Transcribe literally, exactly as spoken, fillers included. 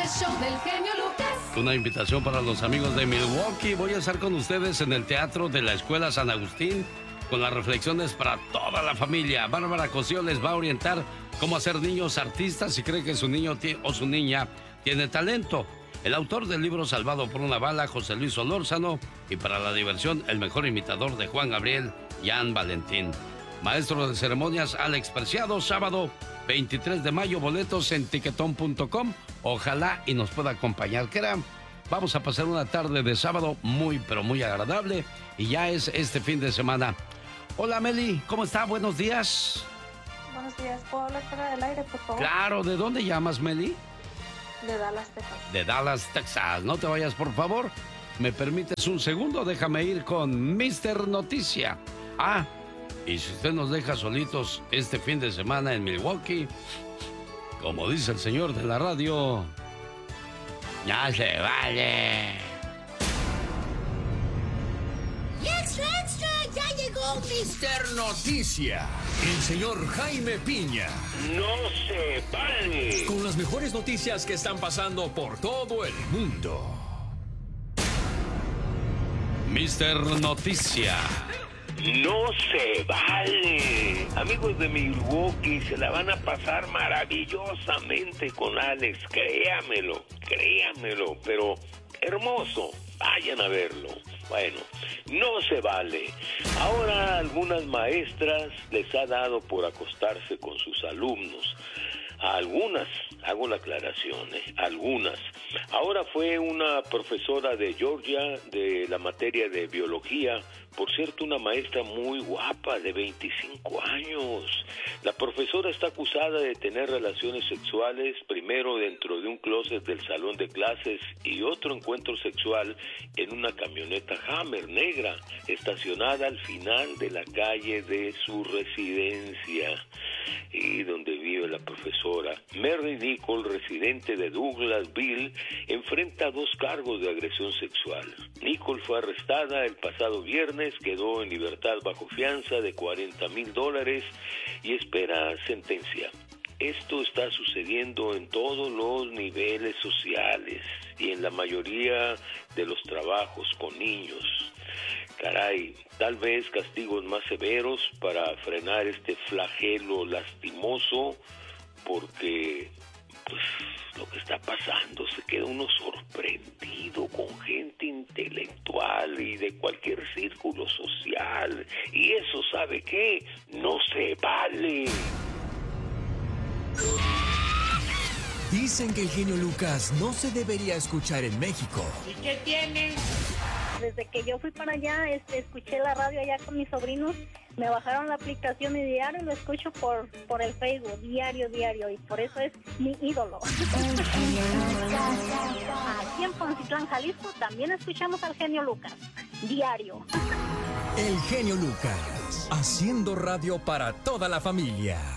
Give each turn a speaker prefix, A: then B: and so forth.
A: el show del genio Lucas.
B: Una invitación para los amigos de Milwaukee. Voy a estar con ustedes en el Teatro de la Escuela San Agustín con las reflexiones para toda la familia. Bárbara Cosío les va a orientar cómo hacer niños artistas si cree que su niño o su niña tiene talento. El autor del libro Salvado por una bala, José Luis Solórzano, y para la diversión, el mejor imitador de Juan Gabriel, Jan Valentín. Maestro de ceremonias, Alex Preciado, sábado veintitrés de mayo, boletos en tiquetón punto com. Ojalá y nos pueda acompañar. ¿Qué era? Vamos a pasar una tarde de sábado muy, pero muy agradable. Y ya es este fin de semana. Hola, Meli, ¿cómo está? Buenos días.
C: Buenos días, ¿puedo hablar fuera del aire, por favor?
B: Claro, ¿de dónde llamas, Meli?
C: De Dallas, Texas.
B: De Dallas, Texas. No te vayas, por favor. ¿Me permites un segundo? Déjame ir con mister Noticia. Ah, y si usted nos deja solitos este fin de semana en Milwaukee, como dice el señor de la radio, ya se vale.
D: ¡Y extra, extra! ¡Ya llegó mister Noticia! El señor Jaime Piña.
E: ¡No se vale!
D: Con las mejores noticias que están pasando por todo el mundo.
B: mister Noticia.
E: ¡No se vale! Amigos de Milwaukee, se la van a pasar maravillosamente con Alex, créamelo, créamelo, pero hermoso, vayan a verlo. Bueno, no se vale. Ahora algunas maestras les ha dado por acostarse con sus alumnos. A algunas, hago la aclaración, ¿eh? algunas. Ahora fue una profesora de Georgia de la materia de biología, por cierto, una maestra muy guapa de veinticinco años. La profesora está acusada de tener relaciones sexuales, primero dentro de un closet del salón de clases y otro encuentro sexual en una camioneta Hammer negra, estacionada al final de la calle de su residencia y donde vive la profesora. Mary Nicole, residente de Douglasville, enfrenta dos cargos de agresión sexual. Nicole fue arrestada el pasado viernes, quedó en libertad bajo fianza de cuarenta mil dólares y espera sentencia. Esto está sucediendo en todos los niveles sociales y en la mayoría de los trabajos con niños. Caray, tal vez castigos más severos para frenar este flagelo lastimoso, porque pues lo que está pasando, se queda uno sorprendido con gente intelectual y de cualquier círculo social, y eso, ¿sabe qué? No se vale.
D: Dicen que el genio Lucas no se debería escuchar en México.
C: ¿Y qué tiene? Desde que yo fui para allá, este, escuché la radio allá con mis sobrinos, me bajaron la aplicación y diario lo escucho por, por el Facebook, diario, diario, y por eso es mi ídolo. Aquí en Poncitlán, Jalisco, también escuchamos al genio Lucas, diario.
D: El genio Lucas, haciendo radio para toda la familia.